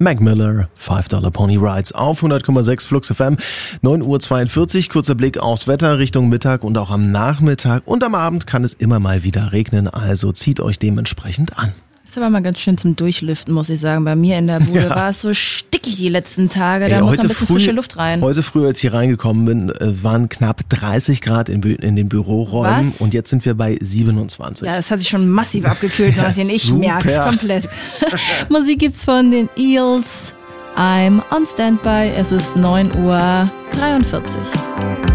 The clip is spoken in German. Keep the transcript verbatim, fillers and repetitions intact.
Mac Miller, five Dollar Pony Rides auf hundert Komma sechs Flux F M. neun Uhr zweiundvierzig, kurzer Blick aufs Wetter Richtung Mittag und auch am Nachmittag. Und am Abend kann es immer mal wieder regnen, also zieht euch dementsprechend an. Das war mal ganz schön zum Durchlüften, muss ich sagen. Bei mir in der Bude ja. war es so stickig die letzten Tage. Da Ey, muss noch ein bisschen früh, frische Luft rein. Heute früh, als ich hier reingekommen bin, waren knapp dreißig Grad in, in den Büroräumen. Was? Und jetzt sind wir bei siebenundzwanzig. Ja, das hat sich schon massiv abgekühlt, was ich nicht merke es komplett. Musik gibt's von den Eels. I'm on Standby. Es ist neun Uhr dreiundvierzig.